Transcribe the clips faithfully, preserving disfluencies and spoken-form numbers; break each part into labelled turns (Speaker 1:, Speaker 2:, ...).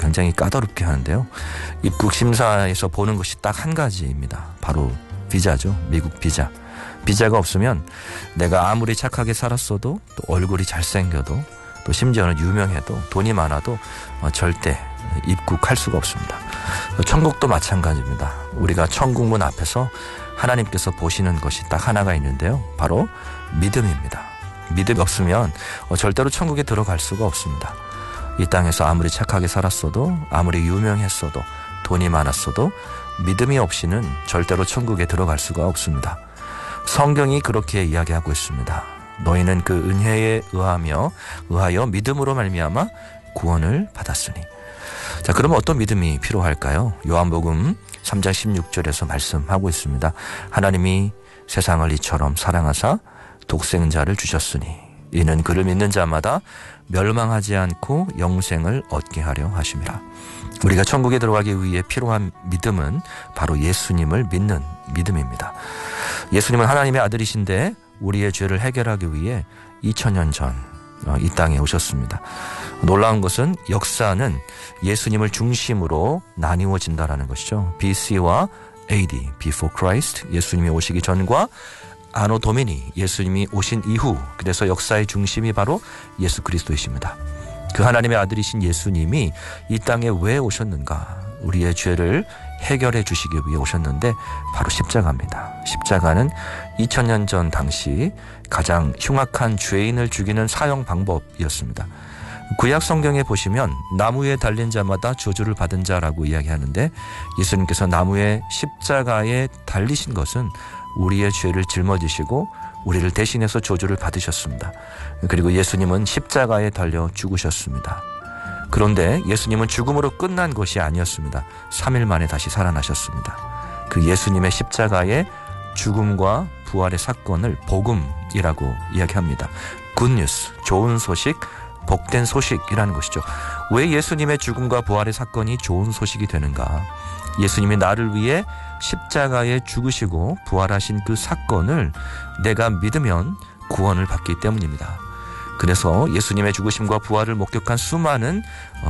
Speaker 1: 굉장히 까다롭게 하는데요. 입국 심사에서 보는 것이 딱 한 가지입니다. 바로 비자죠. 미국 비자. 비자가 없으면 내가 아무리 착하게 살았어도 또 얼굴이 잘생겨도 또 심지어는 유명해도 돈이 많아도 절대 입국할 수가 없습니다. 천국도 마찬가지입니다. 우리가 천국문 앞에서 하나님께서 보시는 것이 딱 하나가 있는데요. 바로 믿음입니다. 믿음이 없으면 절대로 천국에 들어갈 수가 없습니다. 이 땅에서 아무리 착하게 살았어도 아무리 유명했어도 돈이 많았어도 믿음이 없이는 절대로 천국에 들어갈 수가 없습니다. 성경이 그렇게 이야기하고 있습니다. 너희는 그 은혜에 의하며 의하여 믿음으로 말미암아 구원을 받았으니. 자, 그러면 어떤 믿음이 필요할까요? 요한복음 삼 장 십육 절에서 말씀하고 있습니다. 하나님이 세상을 이처럼 사랑하사 독생자를 주셨으니 이는 그를 믿는 자마다 멸망하지 않고 영생을 얻게 하려 하심이라. 우리가 천국에 들어가기 위해 필요한 믿음은 바로 예수님을 믿는 믿음입니다. 예수님은 하나님의 아들이신데 우리의 죄를 해결하기 위해 이천 년 전 이 땅에 오셨습니다. 놀라운 것은 역사는 예수님을 중심으로 나뉘어진다는 것이죠. 비씨와 에이디, Before Christ, 예수님이 오시기 전과 아노 도미니, 예수님이 오신 이후, 그래서 역사의 중심이 바로 예수 그리스도이십니다. 그 하나님의 아들이신 예수님이 이 땅에 왜 오셨는가? 우리의 죄를 해결해 주시기 위해 오셨는데 바로 십자가입니다. 십자가는 이천 년 전 당시 가장 흉악한 죄인을 죽이는 사형 방법이었습니다. 구약 성경에 보시면 나무에 달린 자마다 저주를 받은 자라고 이야기하는데 예수님께서 나무에 십자가에 달리신 것은 우리의 죄를 짊어지시고 우리를 대신해서 저주를 받으셨습니다. 그리고 예수님은 십자가에 달려 죽으셨습니다. 그런데 예수님은 죽음으로 끝난 것이 아니었습니다. 삼 일 만에 다시 살아나셨습니다. 그 예수님의 십자가의 죽음과 부활의 사건을 복음이라고 이야기합니다. 굿뉴스, 좋은 소식, 복된 소식이라는 것이죠. 왜 예수님의 죽음과 부활의 사건이 좋은 소식이 되는가? 예수님이 나를 위해 십자가에 죽으시고 부활하신 그 사건을 내가 믿으면 구원을 받기 때문입니다. 그래서 예수님의 죽으심과 부활을 목격한 수많은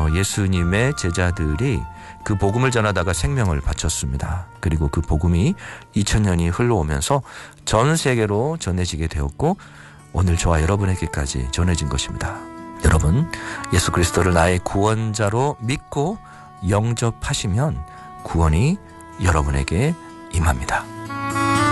Speaker 1: 예수님의 제자들이 그 복음을 전하다가 생명을 바쳤습니다. 그리고 그 복음이 이천 년이 흘러오면서 전 세계로 전해지게 되었고 오늘 저와 여러분에게까지 전해진 것입니다. 여러분, 예수 그리스도를 나의 구원자로 믿고 영접하시면 구원이 여러분에게 임합니다.